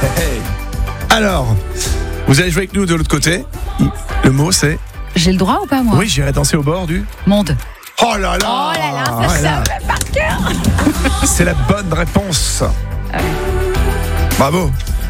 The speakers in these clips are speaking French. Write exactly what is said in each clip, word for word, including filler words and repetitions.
Hey. Alors, vous allez jouer avec nous de l'autre côté. Le mot c'est... J'ai le droit ou pas, moi? Oui, j'irai danser au bord du... Monde. Oh là là. Oh là là, ça Voilà. savait par cœur. C'est la bonne réponse. Ah ouais. Bravo.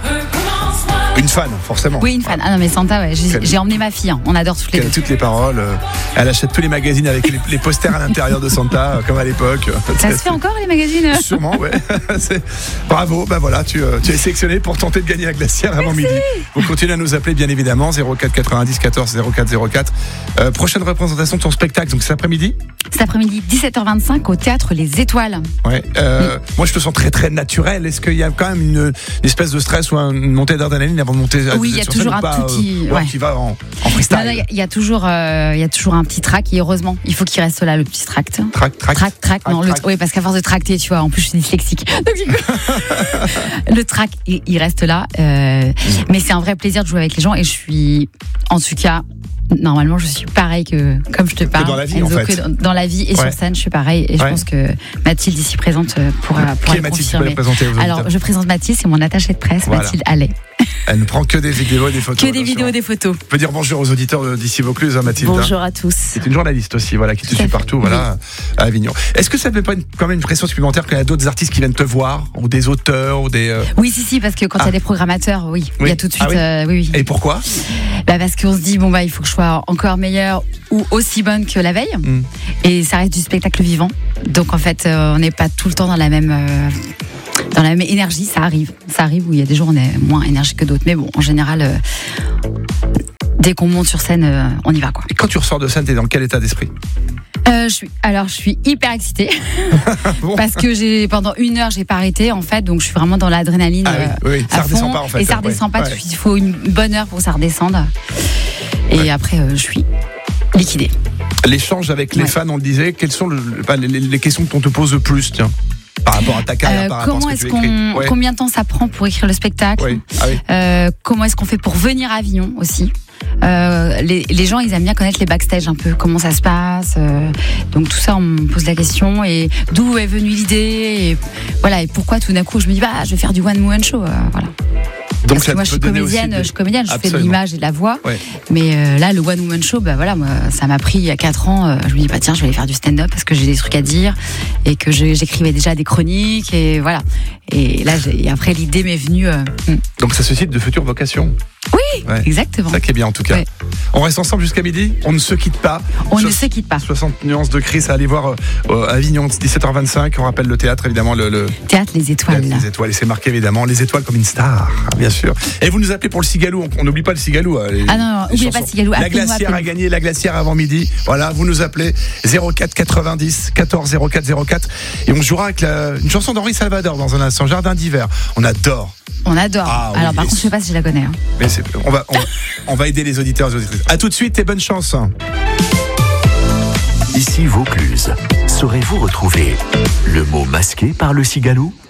Une fan, forcément. Oui, une fan. Ah non, mais Santa, ouais. J'ai, Quelle- j'ai emmené ma fille. Hein. On adore toutes les Elle a deux. toutes les paroles. euh, Elle achète tous les magazines avec les, les posters à l'intérieur de Santa, euh, comme à l'époque. Ça se fait encore, les magazines? Sûrement, ouais. C'est... Bravo, ben voilà, tu, euh, tu es sélectionné pour tenter de gagner la glacière avant midi. Vous continuez à nous appeler, bien évidemment, zéro quatre quatre-vingt-dix quatorze zéro quatre zéro quatre. Euh, prochaine représentation de ton spectacle, donc cet après-midi. Cet après-midi, dix-sept heures vingt-cinq, au Théâtre Les Étoiles. Ouais. Euh, moi, je te sens très très naturel. Est-ce qu'il y a quand même une, une espèce de stress ou une montée d'adrénaline avant de monter à Oui, il y a sur scène toujours ou un pas, tout petit- euh, ouais. qui va en, en freestyle. Non, non, il y a toujours, euh, il y a toujours un petit track. Et heureusement, il faut qu'il reste là, le petit tract. Track, track, Track, track, non, le- track. oui, parce qu'à force de tracter, tu vois, en plus je suis dyslexique. Donc, du coup, le track, il, il reste là. Euh, mais c'est un vrai plaisir de jouer avec les gens et je suis, en tout cas, normalement, je suis pareil que comme je te parle. dans la vie, Enzo, en fait. que dans, dans la vie et Ouais. sur scène, je suis pareil. Et je Ouais. pense que Mathilde, ici présente, euh, pourra, pourra Qui est le Mathilde? Tu peux la confirmer. présenter aux auditeurs. Alors, je présente Mathilde, c'est mon attachée de presse, Voilà. Mathilde Allais. Elle ne prend que des vidéos et des photos. Que des attention. vidéos, des photos. On peut dire bonjour aux auditeurs d'ici Vaucluse, hein, Mathilde. Bonjour à tous. C'est une journaliste aussi, voilà, qui te Tout à suit fait. partout, voilà, à Avignon. Est-ce que ça ne fait pas une, quand même une pression supplémentaire qu'il y a d'autres artistes qui viennent te voir, ou des auteurs, ou des. euh, Oui, si, si, parce que quand il Ah. y a des programmateurs, oui, il Oui. y a tout de suite. Ah oui. euh, oui, oui. Et pourquoi? Bah parce qu'on se dit, bon, bah, il faut que je sois encore meilleure ou aussi bonne que la veille. Mm. Et ça reste du spectacle vivant. Donc, en fait, euh, on n'est pas tout le temps dans la même. euh, dans la même énergie, ça arrive. Ça arrive où il y a des jours où on est moins énergique que d'autres. Mais bon, en général, euh, dès qu'on monte sur scène, euh, on y va, quoi. Et quand tu ressors de scène, t'es dans quel état d'esprit? Euh, je suis, alors, je suis hyper excitée. Bon. Parce que j'ai, pendant une heure, j'ai pas arrêté, en fait. Donc, je suis vraiment dans l'adrénaline. Ah oui, euh, oui, ça à redescend fond, pas, en fait, Et ça hein, redescend ouais. pas. Ouais. Il faut une bonne heure pour que ça redescende. Et Ouais. après, euh, je suis liquidée. L'échange avec les Ouais. fans, on le disait, quelles sont le, enfin, les, les questions qu'on te pose le plus, tiens, par rapport à ta carrière, Euh, par rapport comment à ce est-ce que tu qu'on, écris? Ouais. combien de temps ça prend pour écrire le spectacle? Oui. Ah oui. Euh, comment est-ce qu'on fait pour venir à Avignon aussi? Euh, les, les gens, ils aiment bien connaître les backstage un peu, comment ça se passe. euh, donc tout ça, on me pose la question et d'où est venue l'idée et voilà et pourquoi tout d'un coup je me dis bah je vais faire du one woman show. euh, voilà. Donc Parce que ça moi te je suis peut donner comédienne, aussi je des- suis comédienne, je fais de Absolument. l'image et de la voix. Ouais. Mais euh, là, le one woman show, bah voilà, moi, ça m'a pris il y a quatre ans. euh, je me dis bah tiens, je vais aller faire du stand-up parce que j'ai des trucs à dire et que je- j'écrivais déjà des chroniques et voilà. Et là, j'ai- et après l'idée m'est venue. euh, hmm. Donc ça suscite de futures vocations. Oui, Ouais. exactement. Ça qui est bien en tout cas. Ouais. On reste ensemble jusqu'à midi, on ne se quitte pas. On ne Soix- se quitte pas. soixante nuances de Chris à aller voir euh, euh, Avignon, dix-sept heures vingt-cinq. On rappelle le théâtre, évidemment, le, le Théâtre Les Étoiles. théâtre des étoiles. Et c'est marqué, évidemment, les étoiles comme une star, bien sûr. Et vous nous appelez pour le Cigalou. On n'oublie pas le Cigalou. euh, les- Ah non, non, les oubliez chansons. pas le Cigalou. La Appelez-nous, glacière a appelez-nous. gagné, la glacière avant midi. Voilà, vous nous appelez zéro quatre quatre-vingt-dix quatorze zéro quatre zéro quatre. Et on jouera avec la- une chanson d'Henri Salvador dans un instant, Jardin d'hiver. On adore. On adore. Ah oui, Alors par les- contre, je sais pas si je la connais. hein. Mais c'est- on, va, on, va, on va aider les auditeurs et les auditrices. À tout de suite et bonne chance. Ici Vaucluse. Saurez-vous retrouver le mot masqué par le Cigalou?